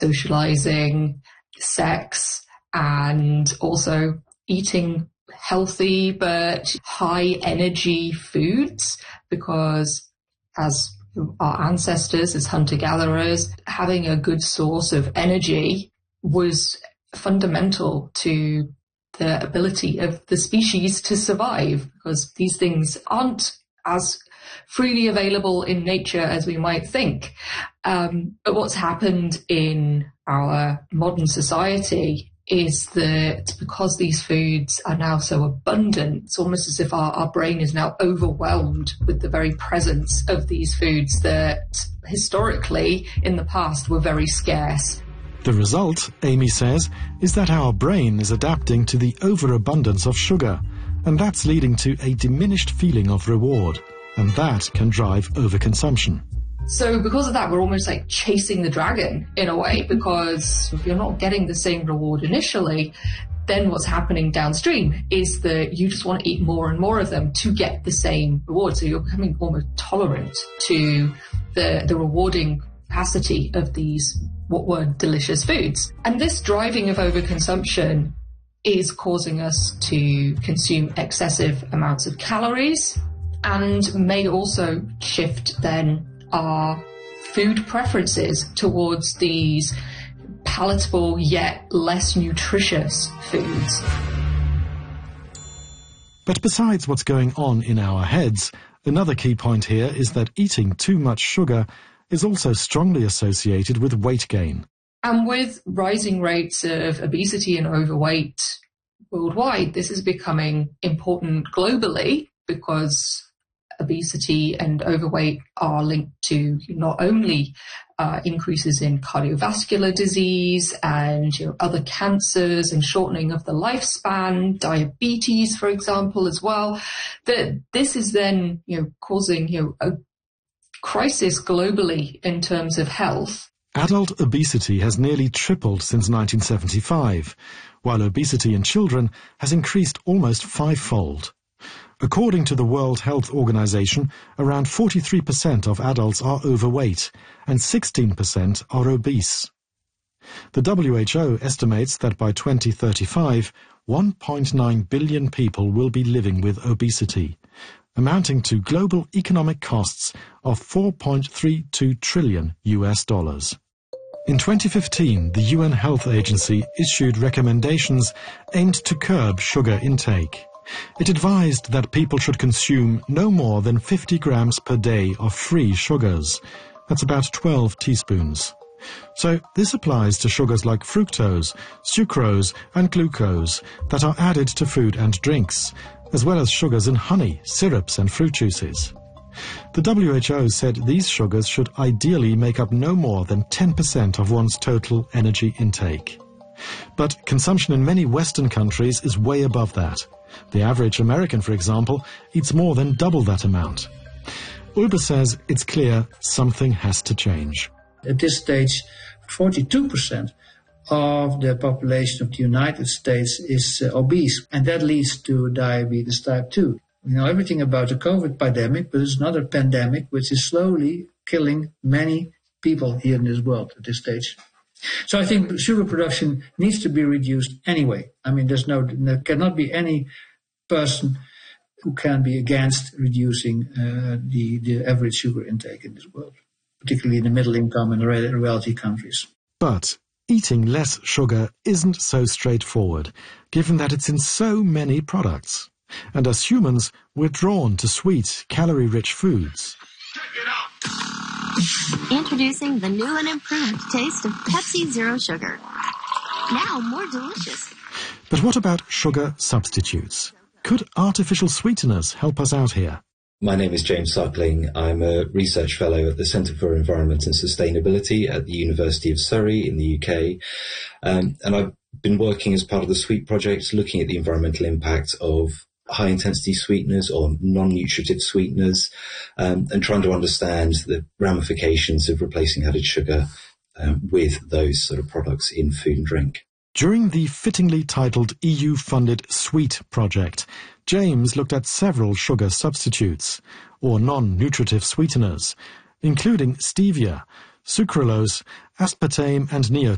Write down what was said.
socializing, sex, and also eating healthy but high energy foods, because as our ancestors, as hunter-gatherers, having a good source of energy was fundamental to the ability of the species to survive, because these things aren't as freely available in nature as we might think. But what's happened in our modern society is that because these foods are now so abundant, it's almost as if our brain is now overwhelmed with the very presence of these foods that historically in the past were very scarce. The result, Amy says, is that our brain is adapting to the overabundance of sugar, and that's leading to a diminished feeling of reward, and that can drive overconsumption. So because of that, we're almost like chasing the dragon in a way, because if you're not getting the same reward initially, then what's happening downstream is that you just want to eat more and more of them to get the same reward. So you're becoming almost tolerant to the rewarding capacity of these what were delicious foods. And this driving of overconsumption is causing us to consume excessive amounts of calories, and may also shift then our food preferences towards these palatable yet less nutritious foods. But besides what's going on in our heads, another key point here is that eating too much sugar is also strongly associated with weight gain. And with rising rates of obesity and overweight worldwide, this is becoming important globally, because obesity and overweight are linked to not only increases in cardiovascular disease and other cancers and shortening of the lifespan, diabetes, for example, as well. That this is then causing a crisis globally in terms of health. Adult obesity has nearly tripled since 1975, while obesity in children has increased almost fivefold. According to the World Health Organization, around 43% of adults are overweight and 16% are obese. The WHO estimates that by 2035, 1.9 billion people will be living with obesity, amounting to global economic costs of $4.32 trillion. In 2015, the UN Health Agency issued recommendations aimed to curb sugar intake. It advised that people should consume no more than 50 grams per day of free sugars. That's about 12 teaspoons. So this applies to sugars like fructose, sucrose and glucose that are added to food and drinks, as well as sugars in honey, syrups and fruit juices. The WHO said these sugars should ideally make up no more than 10% of one's total energy intake. But consumption in many Western countries is way above that. The average American, for example, eats more than double that amount. Ulbe says it's clear something has to change. At this stage, 42% of the population of the United States is obese, and that leads to diabetes type 2. We know everything about the COVID pandemic, but it's another pandemic which is slowly killing many people here in this world at this stage. So I think sugar production needs to be reduced anyway. I mean, there cannot be any person who can be against reducing the average sugar intake in this world, particularly in the middle income and wealthy countries. But eating less sugar isn't so straightforward, given that it's in so many products. And as humans, we're drawn to sweet, calorie-rich foods. Check it out! Introducing the new and improved taste of Pepsi Zero Sugar. Now more delicious. But what about sugar substitutes? Could artificial sweeteners help us out here? My name is James Suckling. I'm a research fellow at the Centre for Environment and Sustainability at the University of Surrey in the UK. And I've been working as part of the SWEET project, looking at the environmental impact of high-intensity sweeteners or non-nutritive sweeteners, and trying to understand the ramifications of replacing added sugar with those sort of products in food and drink. During the fittingly titled EU-funded SWEET project, James looked at several sugar substitutes, or non-nutritive sweeteners, including stevia, sucralose, aspartame and